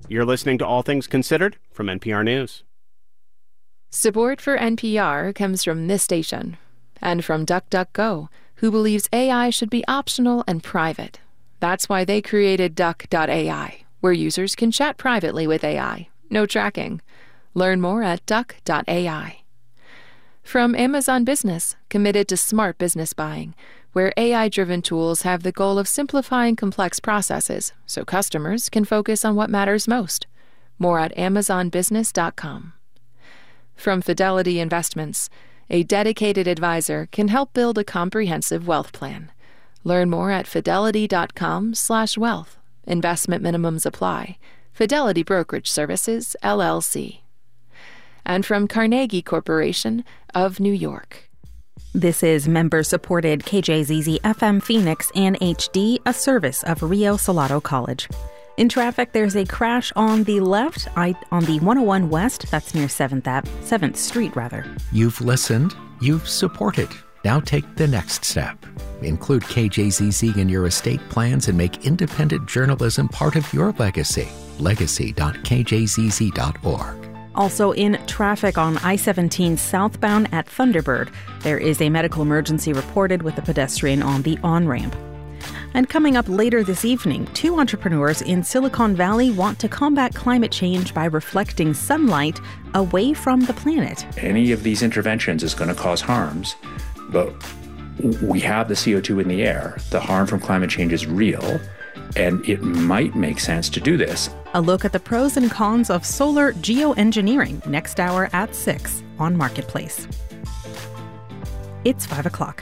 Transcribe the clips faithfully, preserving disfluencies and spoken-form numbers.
You're listening to All Things Considered from N P R News. Support for N P R comes from this station and from DuckDuckGo, who believes A I should be optional and private. That's why they created Duck dot A I, where users can chat privately with A I. No tracking. Learn more at Duck dot A I. From Amazon Business, committed to smart business buying, where A I-driven tools have the goal of simplifying complex processes so customers can focus on what matters most. More at amazon business dot com. From Fidelity Investments, a dedicated advisor can help build a comprehensive wealth plan. Learn more at fidelity dot com slash wealth. Investment minimums apply. Fidelity Brokerage Services, L L C. And from Carnegie Corporation of New York. This is member-supported K J Z Z F M Phoenix and H D, a service of Rio Salado College. In traffic, there's a crash on the left I, on the one oh one West. That's near seventh Ave, seventh Street, rather. You've listened. You've supported. Now take the next step. Include K J Z Z in your estate plans and make independent journalism part of your legacy. legacy dot k j z z dot org. Also in traffic on I seventeen southbound at Thunderbird, there is a medical emergency reported with a pedestrian on the on-ramp. And coming up later this evening, two entrepreneurs in Silicon Valley want to combat climate change by reflecting sunlight away from the planet. Any of these interventions is going to cause harms, but we have the C O two in the air. The harm from climate change is real, and it might make sense to do this. A look at the pros and cons of solar geoengineering next hour at six on Marketplace. It's five o'clock.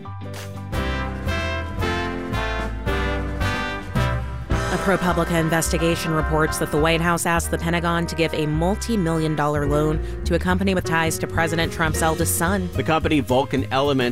A ProPublica investigation reports that the White House asked the Pentagon to give a multi-million dollar loan to a company with ties to President Trump's eldest son. The company Vulcan Element